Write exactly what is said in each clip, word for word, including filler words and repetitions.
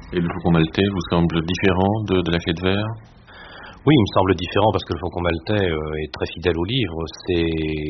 Et le Faucon Maltais vous semble différent de, de La Clé de Verre? Oui, il me semble différent parce que le Faucon Maltais euh, est très fidèle au livre. C'est,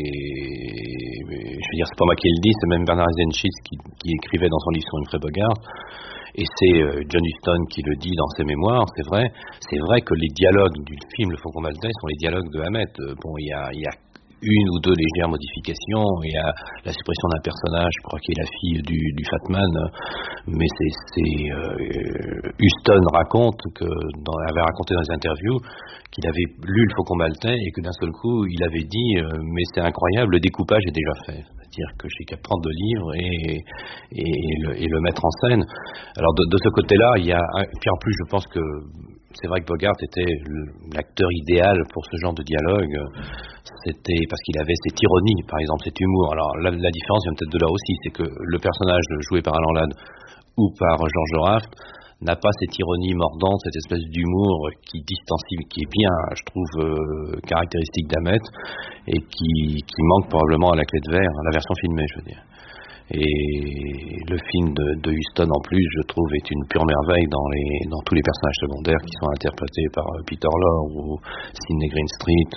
je veux dire, c'est pas moi qui le dis, c'est même Bernard Eisenschitz qui, qui écrivait dans son livre sur Humphrey Bogart. Et c'est euh, John Huston qui le dit dans ses mémoires, c'est vrai. C'est vrai que les dialogues du film Le Faucon Maltais sont les dialogues de Hamet. Euh, bon, il y a, il y a une ou deux légères modifications. Il y a la suppression d'un personnage, je crois, qui est la fille du, du Fatman, mais c'est, c'est euh, Huston raconte que, dans, avait raconté dans les interviews qu'il avait lu Le Faucon Maltais et que d'un seul coup il avait dit euh, mais c'est incroyable, le découpage est déjà fait. C'est-à-dire que j'ai qu'à prendre le livre et, et, et, le, et le mettre en scène. Alors de, de ce côté-là, il y a un, puis en plus je pense que c'est vrai que Bogart était l'acteur idéal pour ce genre de dialogue. C'était parce qu'il avait cette ironie, par exemple, cet humour. Alors la, la différence vient peut-être de là aussi, c'est que le personnage joué par Alan Ladd ou par Georges Raft n'a pas cette ironie mordante, cette espèce d'humour qui distancie, qui est bien, je trouve, euh, caractéristique d'Hamet et qui, qui manque probablement à La Clé de Verre, à la version filmée, je veux dire. Et le film de, de Huston en plus, je trouve, est une pure merveille dans, les, dans tous les personnages secondaires qui sont interprétés par Peter Lorre ou Sidney Greenstreet.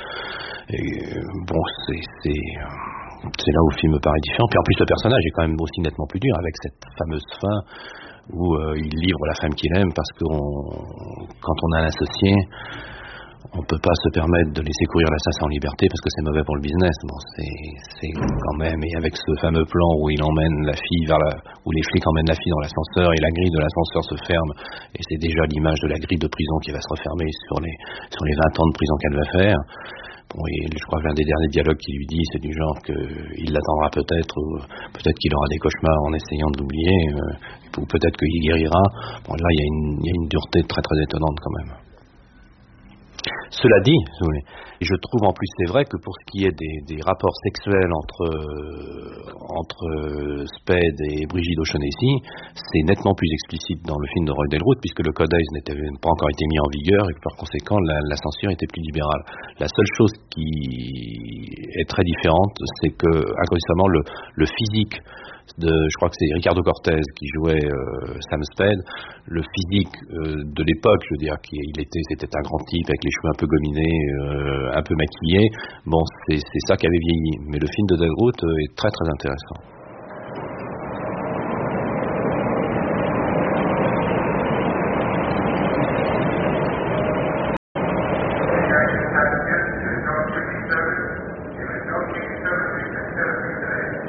Et, bon, c'est, c'est, c'est là où le film me paraît différent. Puis en plus, le personnage est quand même aussi nettement plus dur avec cette fameuse fin où euh, il livre la femme qu'il aime parce que on, quand on a un associé, on ne peut pas se permettre de laisser courir l'assassin en liberté parce que c'est mauvais pour le business. Bon, c'est, c'est quand même, et avec ce fameux plan où il emmène la fille vers la, où les flics emmènent la fille dans l'ascenseur et la grille de l'ascenseur se ferme, et c'est déjà l'image de la grille de prison qui va se refermer sur les, sur les vingt ans de prison qu'elle va faire. Bon, et je crois que l'un des derniers dialogues qu'il lui dit, c'est du genre qu'il l'attendra peut-être, ou peut-être qu'il aura des cauchemars en essayant de l'oublier, euh, ou peut-être qu'il guérira. Bon, là, il y a une, il y a une dureté très très étonnante quand même. Cela dit, si vous voulez, je trouve en plus c'est vrai que pour ce qui est des, des rapports sexuels entre, euh, entre Spade et Brigitte O'Shaughnessy, c'est nettement plus explicite dans le film de Roy Del Ruth puisque le Code Hays n'était pas encore été mis en vigueur et que par conséquent la, la censure était plus libérale. La seule chose qui est très différente, c'est que inconsciemment le, le physique de, je crois que c'est Ricardo Cortez qui jouait euh, Sam Spade, le physique euh, de l'époque, je veux dire, qui, il était, c'était un grand type avec les cheveux un peu gominés, euh, un peu maquillés. Bon, c'est, c'est ça qui avait vieilli. Mais le film de Del Ruth est très très intéressant.